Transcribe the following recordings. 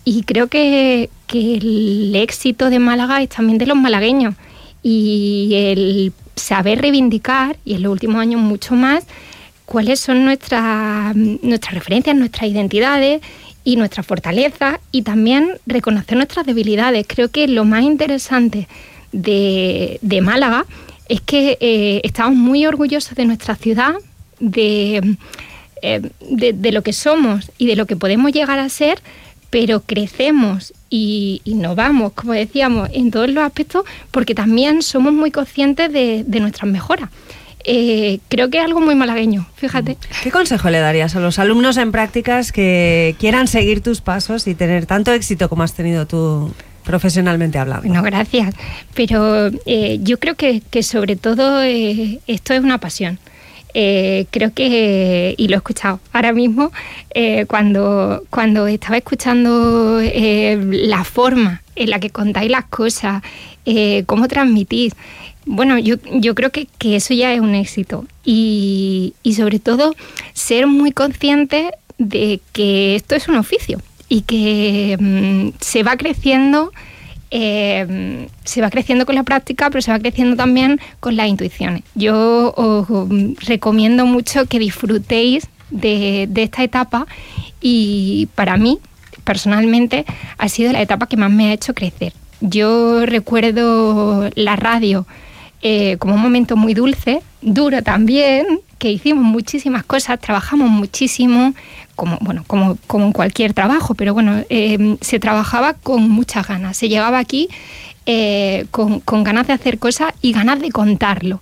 Y creo que el éxito de Málaga es también de los malagueños. Y el saber reivindicar, y en los últimos años mucho más, cuáles son nuestras referencias, nuestras identidades y nuestras fortalezas, y también reconocer nuestras debilidades. Creo que lo más interesante de Málaga es que estamos muy orgullosos de nuestra ciudad, de lo que somos y de lo que podemos llegar a ser, pero crecemos y innovamos, como decíamos, en todos los aspectos, porque también somos muy conscientes de nuestras mejoras. Creo que es algo muy malagueño, fíjate. ¿Qué consejo le darías a los alumnos en prácticas que quieran seguir tus pasos y tener tanto éxito como has tenido tú profesionalmente hablando? Bueno, gracias. Pero yo creo que sobre todo esto es una pasión. Creo que, y lo he escuchado ahora mismo, cuando estaba escuchando la forma en la que contáis las cosas, cómo transmitís, bueno, yo creo que eso ya es un éxito. Y sobre todo, ser muy consciente de que esto es un oficio y que se va creciendo con la práctica, pero se va creciendo también con las intuiciones. Yo os recomiendo mucho que disfrutéis de esta etapa, y para mí, personalmente, ha sido la etapa que más me ha hecho crecer. Yo recuerdo la radio como un momento muy dulce, duro también, que hicimos muchísimas cosas, trabajamos muchísimo, como en cualquier trabajo, pero bueno, se trabajaba con muchas ganas. Se llegaba aquí con ganas de hacer cosas y ganas de contarlo.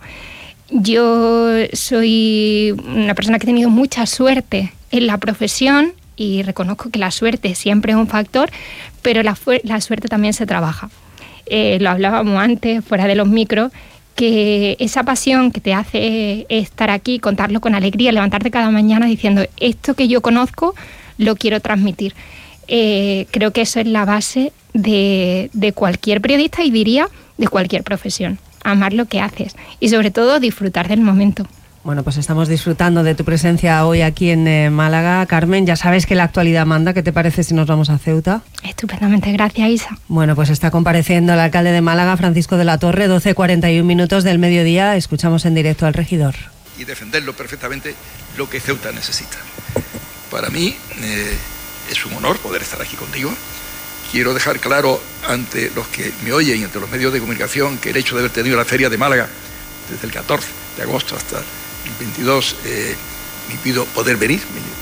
Yo soy una persona que he tenido mucha suerte en la profesión, y reconozco que la suerte siempre es un factor, pero la suerte también se trabaja. Lo hablábamos antes, fuera de los micros, que esa pasión que te hace estar aquí, contarlo con alegría, levantarte cada mañana diciendo, esto que yo conozco lo quiero transmitir. Creo que eso es la base de cualquier periodista, y diría de cualquier profesión. Amar lo que haces y sobre todo disfrutar del momento. Bueno, pues estamos disfrutando de tu presencia hoy aquí en Málaga. Carmen, ya sabes que la actualidad manda. ¿Qué te parece si nos vamos a Ceuta? Estupendamente, gracias, Isa. Bueno, pues está compareciendo el alcalde de Málaga, Francisco de la Torre, 12:41 del mediodía. Escuchamos en directo al regidor. Y defenderlo perfectamente lo que Ceuta necesita. Para mí es un honor poder estar aquí contigo. Quiero dejar claro ante los que me oyen y ante los medios de comunicación que el hecho de haber tenido la Feria de Málaga desde el 14 de agosto hasta el 22 me impidió poder venir.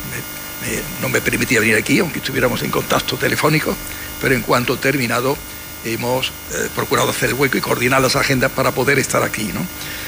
No me permitía venir aquí, aunque estuviéramos en contacto telefónico, pero en cuanto terminado hemos procurado hacer el hueco y coordinar las agendas para poder estar aquí, ¿no?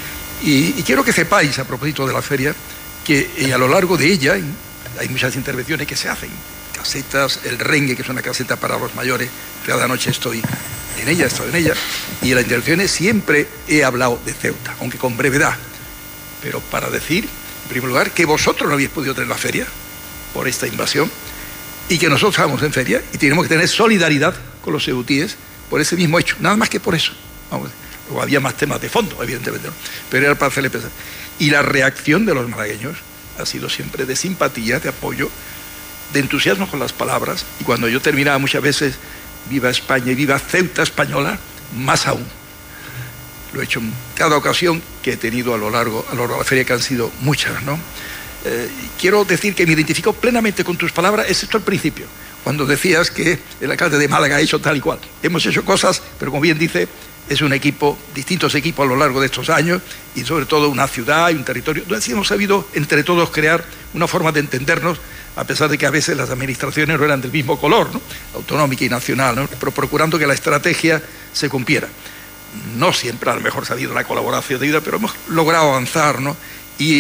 Y quiero que sepáis, a propósito de la feria, que a lo largo de ella hay muchas intervenciones que se hacen. Casetas, el Rengue, que es una caseta para los mayores, cada noche estoy en ella, y en las intervenciones siempre he hablado de Ceuta, aunque con brevedad, pero para decir, en primer lugar, que vosotros no habéis podido tener la feria por esta invasión, y que nosotros estamos en feria y tenemos que tener solidaridad con los ceutíes por ese mismo hecho, nada más que por eso. Vamos, luego había más temas de fondo, evidentemente, ¿no? Pero era para hacerle pensar. Y la reacción de los malagueños ha sido siempre de simpatía, de apoyo, de entusiasmo con las palabras, y cuando yo terminaba muchas veces viva España y viva Ceuta española, más aún. Lo he hecho en cada ocasión que he tenido a lo largo de la feria, que han sido muchas, ¿no? Quiero decir que me identifico plenamente con tus palabras, excepto al principio, cuando decías que el alcalde de Málaga ha hecho tal y cual. Hemos hecho cosas, pero como bien dice, es un equipo, distintos equipos a lo largo de estos años, y sobre todo una ciudad y un territorio donde sí hemos sabido entre todos crear una forma de entendernos, a pesar de que a veces las administraciones no eran del mismo color, ¿no? Autonómica y nacional, ¿no? Pero procurando que la estrategia se cumpliera. No siempre a lo mejor ha habido la colaboración de vida, pero hemos logrado avanzar, ¿no? Y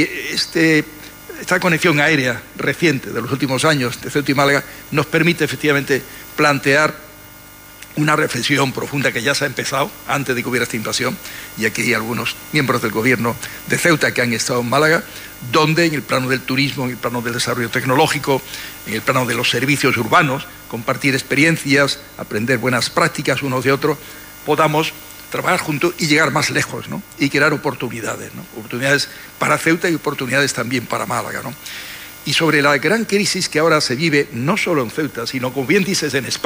esta conexión aérea reciente de los últimos años de Ceuta y Málaga nos permite efectivamente plantear una reflexión profunda que ya se ha empezado antes de que hubiera esta invasión, y aquí hay algunos miembros del gobierno de Ceuta que han estado en Málaga, donde en el plano del turismo, en el plano del desarrollo tecnológico, en el plano de los servicios urbanos, compartir experiencias, aprender buenas prácticas unos de otros, podamos trabajar juntos y llegar más lejos, ¿no? Y crear oportunidades, ¿no? Oportunidades para Ceuta y oportunidades también para Málaga, ¿no? Y sobre la gran crisis que ahora se vive, no solo en Ceuta, sino, como bien dices, en España.